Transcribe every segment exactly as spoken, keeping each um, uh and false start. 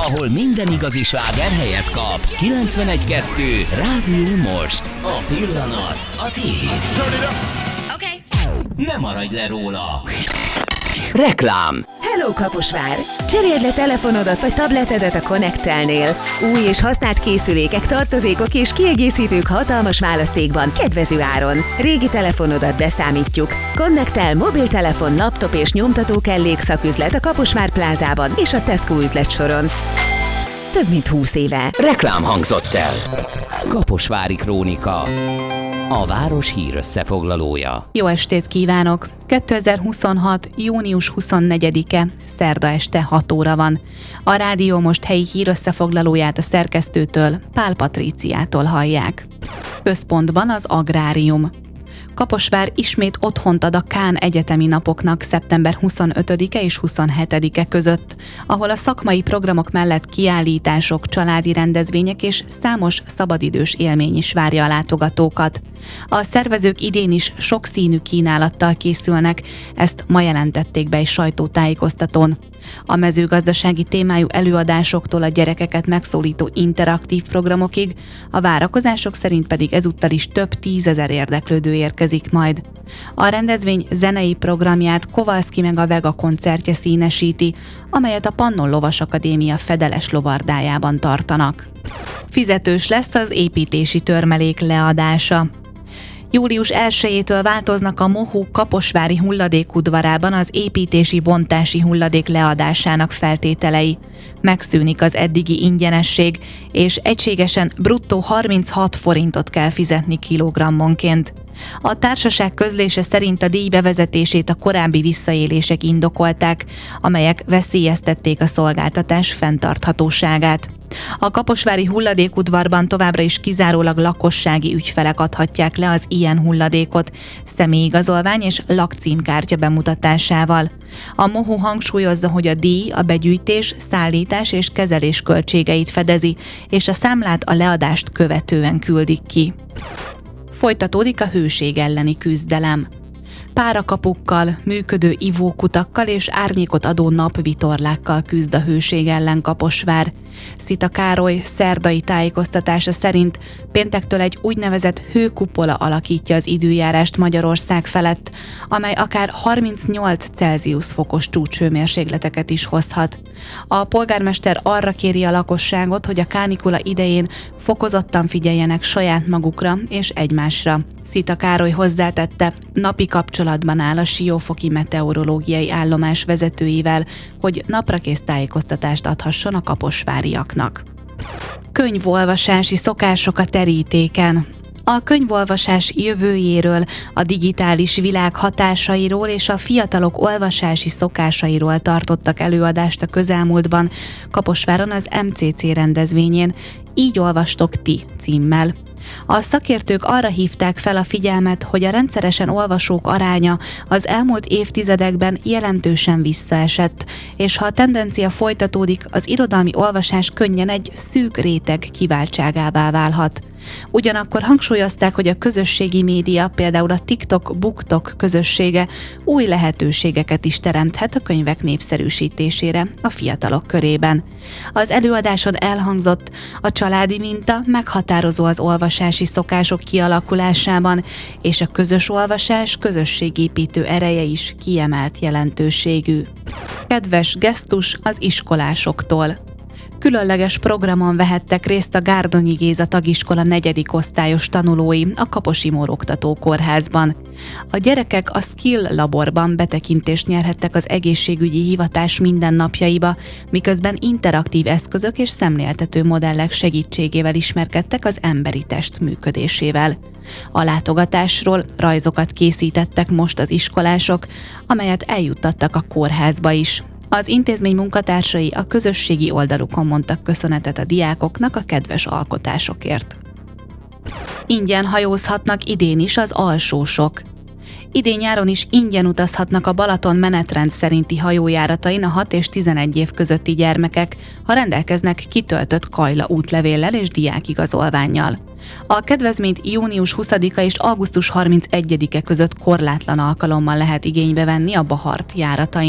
ahol minden igazi sláger helyet kap. kilencvenegy kettő Rádió Most. A pillanat a tiéd. Oké. Ne maradj le róla. Reklám. Hello Kaposvár! Cseréld le telefonodat vagy tabletedet a Connect-telnél. Új és használt készülékek, tartozékok és kiegészítők hatalmas választékban, kedvező áron. Régi telefonodat beszámítjuk. Connect-tel mobiltelefon, laptop és nyomtató kellék szaküzlet a Kaposvár plázában és a Tesco üzletsoron. Több mint húsz éve. Reklám hangzott el. Kaposvári Krónika. A város hír összefoglalója. Jó estét kívánok! kétezer-huszonhat. június huszonnegyedike, szerda este hat óra van. A Rádió Most helyi hír összefoglalóját a szerkesztőtől, Pál Patríciától hallják. Központban az Agrárium. Kaposvár ismét otthont ad a Kán egyetemi napoknak szeptember huszonötödike és huszonhetedike között, ahol a szakmai programok mellett kiállítások, családi rendezvények és számos szabadidős élmény is várja a látogatókat. A szervezők idén is sokszínű kínálattal készülnek, ezt ma jelentették be egy sajtótájékoztatón. A mezőgazdasági témájú előadásoktól a gyerekeket megszólító interaktív programokig, a várakozások szerint pedig ezúttal is több tízezer érdeklődő érkezik majd. A rendezvény zenei programját Kovalszki meg a Vega koncertje színesíti, amelyet a Pannon Lovas Akadémia fedeles lovardájában tartanak. Fizetős lesz az építési törmelék leadása. július elsejétől változnak a Mohó kaposvári hulladékudvarában az építési bontási hulladék leadásának feltételei. Megszűnik az eddigi ingyenesség, és egységesen bruttó harminchat forintot kell fizetni kilogrammonként. A társaság közlése szerint a díj bevezetését a korábbi visszaélések indokolták, amelyek veszélyeztették a szolgáltatás fenntarthatóságát. A kaposvári hulladékudvarban továbbra is kizárólag lakossági ügyfelek adhatják le az ilyen hulladékot, személyigazolvány és lakcímkártya bemutatásával. A Mohó hangsúlyozza, hogy a díj a begyűjtés, szállítás és kezelés költségeit fedezi, és a számlát a leadást követően küldik ki. Folytatódik a hőség elleni küzdelem. Párakapukkal, működő ivókutakkal és árnyékot adó napvitorlákkal küzd a hőség ellen Kaposvár. Szita Károly szerdai tájékoztatása szerint péntektől egy úgynevezett hőkupola alakítja az időjárást Magyarország felett, amely akár harmincnyolc Celsius fokos csúcshőmérsékleteket is hozhat. A polgármester arra kéri a lakosságot, hogy a kánikula idején fokozottan figyeljenek saját magukra és egymásra. Szita Károly hozzátette, napi kapcsolatban áll a Siófoki Meteorológiai Állomás vezetőivel, hogy naprakész tájékoztatást adhasson a kaposváriaknak. Könyvolvasási szokások a terítéken. A könyvolvasás jövőjéről, a digitális világ hatásairól és a fiatalok olvasási szokásairól tartottak előadást a közelmúltban Kaposváron az em cé cé rendezvényén, Így olvastok ti címmel. A szakértők arra hívták fel a figyelmet, hogy a rendszeresen olvasók aránya az elmúlt évtizedekben jelentősen visszaesett, és ha a tendencia folytatódik, az irodalmi olvasás könnyen egy szűk réteg kiváltságává válhat. Ugyanakkor hangsúlyozták, hogy a közösségi média, például a TikTok, BookTok közössége új lehetőségeket is teremthet a könyvek népszerűsítésére a fiatalok körében. Az előadáson elhangzott, a családi minta meghatározó az olvasási szokások kialakulásában, és a közös olvasás közösségépítő ereje is kiemelt jelentőségű. Kedves gesztus az iskolásoktól. Különleges programon vehettek részt a Gárdonyi Géza tagiskola negyedik osztályos tanulói a Kaposi Mór Oktatókórházban. A gyerekek a Skill Laborban betekintést nyerhettek az egészségügyi hivatás mindennapjaiba, miközben interaktív eszközök és szemléltető modellek segítségével ismerkedtek az emberi test működésével. A látogatásról rajzokat készítettek most az iskolások, amelyet eljuttattak a kórházba is. Az intézmény munkatársai a közösségi oldalukon mondtak köszönetet a diákoknak a kedves alkotásokért. Ingyen hajózhatnak idén is az alsósok. Idén nyáron is ingyen utazhatnak a Balaton menetrend szerinti hajójáratain a hat és tizenegy év közötti gyermekek, ha rendelkeznek kitöltött Kajla útlevéllel és diákigazolvánnyal. A kedvezményt június huszadika és augusztus harmincegyedike között korlátlan alkalommal lehet igénybe venni a Bahart járatain.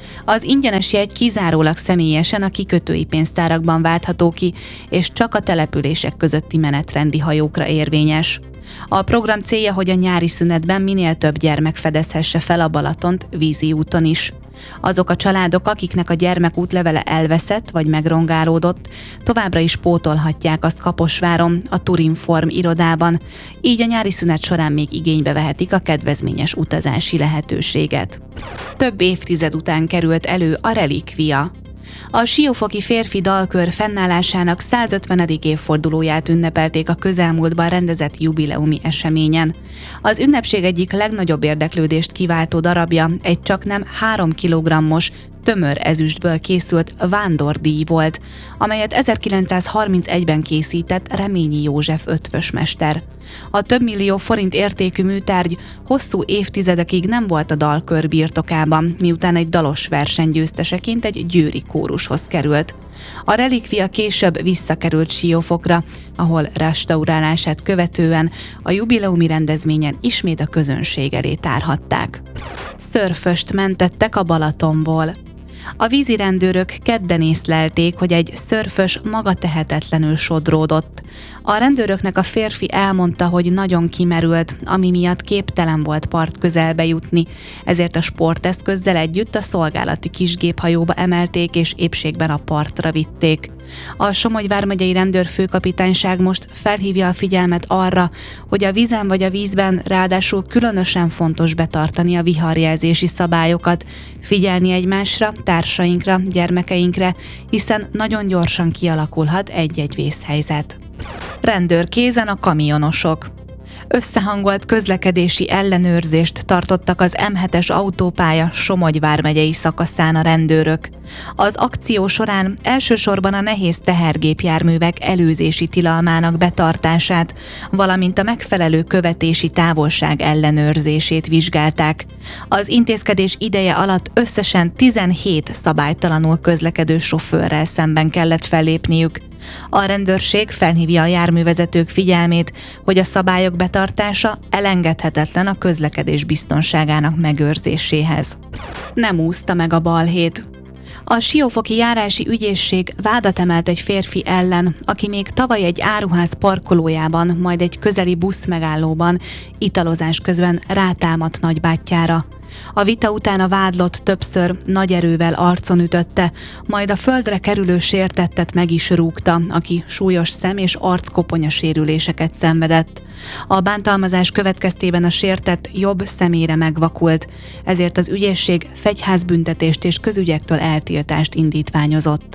Az ingyenes jegy kizárólag személyesen a kikötői pénztárakban váltható ki, és csak a települések közötti menetrendi hajókra érvényes. A program célja, hogy a nyári szünetben minél több gyermek fedezhesse fel a Balatont vízi úton is. Azok a családok, akiknek a gyermek útlevele elveszett vagy megrongálódott, továbbra is pótolhatják azt Kaposváron, a Turinform irodában, így a nyári szünet során még igénybe vehetik a kedvezményes utazási lehetőséget. Több évtized után került elő a relikvia. A siófoki férfi dalkör fennállásának százötvenedik évfordulóját ünnepelték a közelmúltban rendezett jubileumi eseményen. Az ünnepség egyik legnagyobb érdeklődést kiváltó darabja egy csaknem három kilogrammos, tömör ezüstből készült vándordíj volt, amelyet ezerkilencszázharmincegyben készített Reményi József ötvösmester. A több millió forint értékű műtárgy hosszú évtizedekig nem volt a dalkör birtokában, miután egy dalos verseny győzteseként egy győri kórushoz került. A relikvia később visszakerült Siófokra, ahol restaurálását követően a jubileumi rendezvényen ismét a közönség elé tárhatták. Szörföst mentettek a Balatonból. A vízirendőrök kedden észlelték, hogy egy szörfös magatehetetlenül sodródott. A rendőröknek a férfi elmondta, hogy nagyon kimerült, ami miatt képtelen volt part közelbe jutni, ezért a sporteszközzel együtt a szolgálati kisgéphajóba emelték és épségben a partra vitték. A Somogy vármegyei rendőrfőkapitányság most felhívja a figyelmet arra, hogy a vízen vagy a vízben ráadásul különösen fontos betartani a viharjelzési szabályokat, figyelni egymásra, társainkra, gyermekeinkre, hiszen nagyon gyorsan kialakulhat egy-egy vészhelyzet. Rendőrkézen a kamionosok. Összehangolt közlekedési ellenőrzést tartottak az em hetes autópálya Somogy vármegyei szakaszán a rendőrök. Az akció során elsősorban a nehéz tehergépjárművek előzési tilalmának betartását, valamint a megfelelő követési távolság ellenőrzését vizsgálták. Az intézkedés ideje alatt összesen tizenhét szabálytalanul közlekedő sofőrrel szemben kellett fellépniük. A rendőrség felhívja a járművezetők figyelmét, hogy a szabályok betartása elengedhetetlen a közlekedés biztonságának megőrzéséhez. Nem úszta meg a balhét. A siófoki járási ügyészség vádat emelt egy férfi ellen, aki még tavaly egy áruház parkolójában, majd egy közeli buszmegállóban italozás közben rátámadt nagybátyjára. A vita után a vádlott többször nagy erővel arcon ütötte, majd a földre kerülő sértettet meg is rúgta, aki súlyos szem- és arckoponya sérüléseket szenvedett. A bántalmazás következtében a sértett jobb szemére megvakult, ezért az ügyészség fegyházbüntetést és közügyektől eltiltást indítványozott.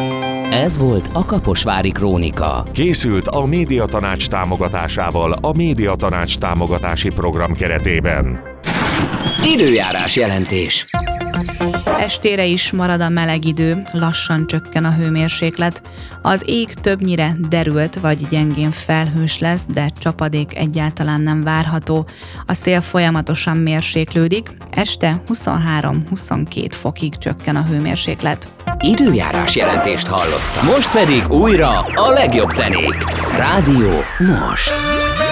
Ez volt a Kaposvári Krónika. Készült a Médiatanács támogatásával a Médiatanács támogatási program keretében. Időjárás jelentés. Estére is marad a meleg idő, lassan csökken a hőmérséklet. Az ég többnyire derült vagy gyengén felhős lesz, de csapadék egyáltalán nem várható. A szél folyamatosan mérséklődik, este huszonhárom-huszonkettő fokig csökken a hőmérséklet. Időjárás jelentést hallottam. Most pedig újra a legjobb zenék. Rádió Most.